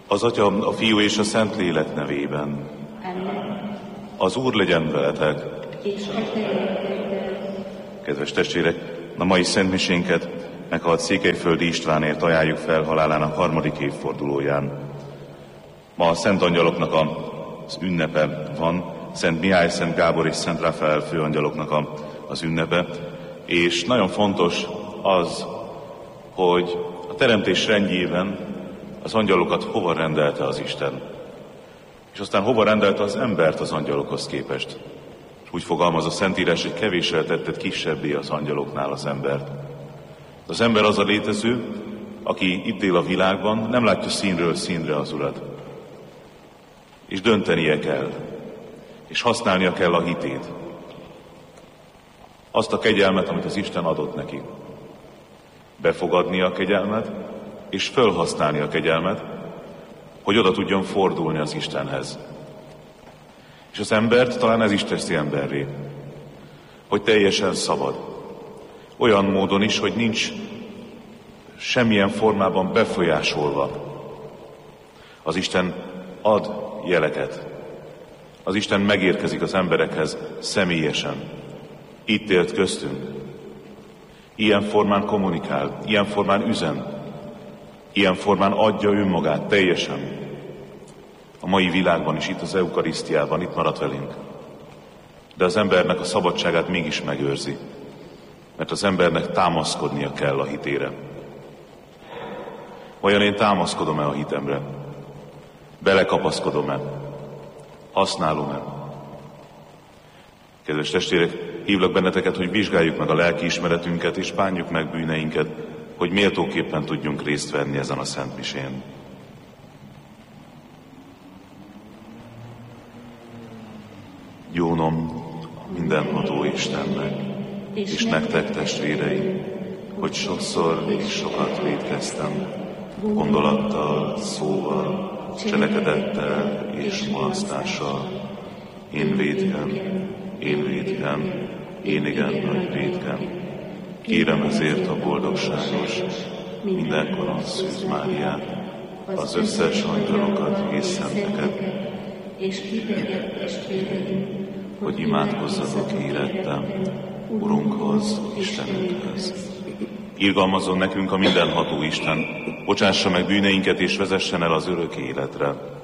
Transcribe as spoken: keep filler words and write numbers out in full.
Az Atya, a Fiú és a Szentlélek nevében. Amen. Az Úr legyen veletek. És a te lelkeddel. Kedves testvérek, a mai szentmisénket meghalt Székelyföldi Istvánért ajánljuk fel halálának harmadik évfordulóján. Ma a Szent Angyaloknak az ünnepe van, Szent Mihály, Szent Gábor és Szent Ráfael főangyaloknak a, az ünnepe, és nagyon fontos az, hogy a teremtés rendjében az angyalokat hova rendelte az Isten, és aztán hova rendelte az embert az angyalokhoz képest. És úgy fogalmaz a Szentírás, hogy kevéssel tetted kisebbé az angyaloknál az embert. Az ember az a létező, aki itt él a világban, nem látja színről színre az Urat. És döntenie kell, és használnia kell a hitét. Azt a kegyelmet, amit az Isten adott neki. Befogadnia a kegyelmet, és fölhasználni a kegyelmet, hogy oda tudjon fordulni az Istenhez. És az embert talán ez is teszi emberré, hogy teljesen szabad. Olyan módon is, hogy nincs semmilyen formában befolyásolva. Az Isten ad jeleket. Az Isten megérkezik az emberekhez személyesen. Itt élt köztünk. Ilyen formán kommunikál, ilyen formán üzen, ilyen formán adja önmagát teljesen. A mai világban is, itt az eukarisztiában, itt maradt velünk. De az embernek a szabadságát mégis megőrzi, mert az embernek támaszkodnia kell a hitére. Vajon én támaszkodom-e a hitemre? Belekapaszkodom-e? Használom-e? Kedves testvérek, hívlak benneteket, hogy vizsgáljuk meg a lelkiismeretünket, és bánjuk meg bűneinket, hogy méltóképpen tudjunk részt venni ezen a szentmisén. Jónom mindenható Istennek, és nektek testvéreim, hogy sokszor és sokat vétkeztem, gondolattal, szóval, cselekedettel és mulasztással. Én vétkem, én vétkem, én igen nagy vétkem. Kérem ezért a boldogságos, mindenkoron Szűz Máriát, az összes angyalokat és szenteket, és titeket, testvéreim, hogy imádkozzatok érettem Urunkhoz, Istenünkhöz. Irgalmazzon nekünk a mindenható Isten, bocsássa meg bűneinket és vezessen el az örök életre.